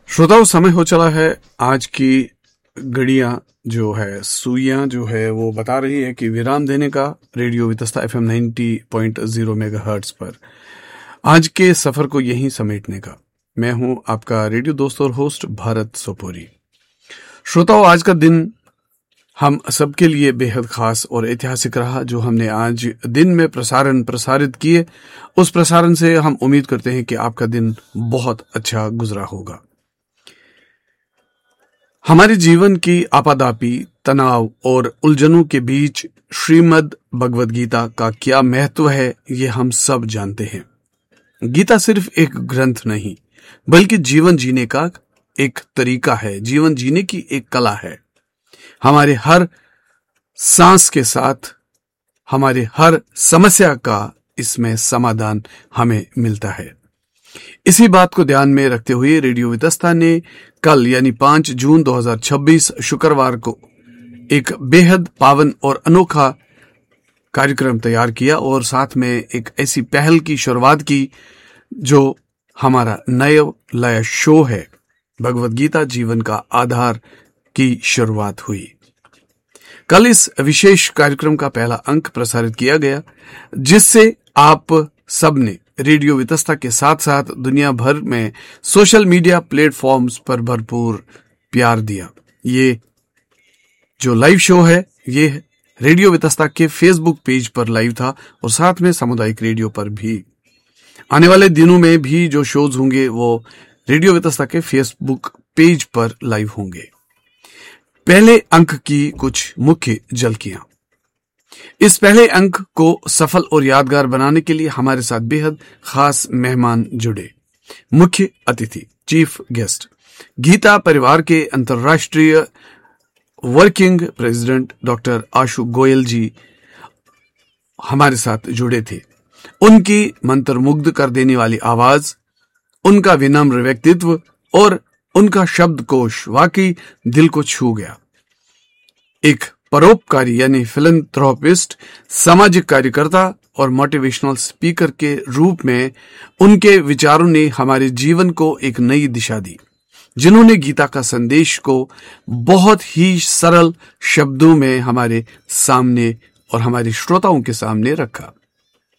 श्रोताओं, समय हो चला है। आज की घड़ियां जो है, सुइयां जो है, वो बता रही है कि विराम देने का रेडियो वितस्ता FM 90.0 मेगाहर्ट्ज पर आज के सफर को यहीं समेटने का। मैं हूं आपका रेडियो दोस्त और होस्ट भारत सोपोरी। श्रोताओं, आज का दिन हम सबके लिए बेहद खास और ऐतिहासिक रहा। जो हमने आज दिन में प्रसारित किए, उस प्रसारण से हम उम्मीद करते हैं कि आपका दिन बहुत अच्छा गुजरा होगा। हमारे जीवन की आपादापी, तनाव और उलझनों के बीच श्रीमद् भगवद गीता का क्या महत्व है, ये हम सब जानते हैं। गीता सिर्फ एक ग्रंथ नहीं, बल्कि जीवन जीने का एक तरीका है, जीवन जीने की एक कला है। हमारे हर सांस के साथ हमारे हर समस्या का इसमें समाधान हमें मिलता है। इसी बात को ध्यान में रखते हुए रेडियो वितस्ता ने कल यानी 5 जून 2026 शुक्रवार को एक बेहद पावन और अनोखा कार्यक्रम तैयार किया और साथ में एक ऐसी पहल की शुरुआत की जो हमारा नया शो है, भगवद गीता जीवन का आधार की शुरुआत हुई। कल इस विशेष कार्यक्रम का पहला अंक प्रसारित किया गया, जिससे आप सबने रेडियो वितस्ता के साथ साथ दुनिया भर में सोशल मीडिया प्लेटफॉर्म्स पर भरपूर प्यार दिया। ये जो लाइव शो है, ये रेडियो वितस्ता के फेसबुक पेज पर लाइव था और साथ में सामुदायिक रेडियो पर भी। आने वाले दिनों में भी जो शोज होंगे वो रेडियो वितस्ता के फेसबुक पेज पर लाइव होंगे। पहले अंक की कुछ मुख्य झलकियां। इस पहले अंक को सफल और यादगार बनाने के लिए हमारे साथ बेहद खास मेहमान जुड़े। मुख्य अतिथि, चीफ गेस्ट, गीता परिवार के अंतर्राष्ट्रीय वर्किंग प्रेसिडेंट डॉक्टर आशु गोयल जी हमारे साथ जुड़े थे। उनकी मंत्रमुग्ध कर देने वाली आवाज, उनका विनम्र व्यक्तित्व और उनका शब्दकोश वाकई दिल को छू गया। एक परोपकारी यानी फिलैंथ्रोपिस्ट, सामाजिक कार्यकर्ता और मोटिवेशनल स्पीकर के रूप में उनके विचारों ने हमारे जीवन को एक नई दिशा दी, जिन्होंने गीता का संदेश को बहुत ही सरल शब्दों में हमारे सामने और हमारे श्रोताओं के सामने रखा।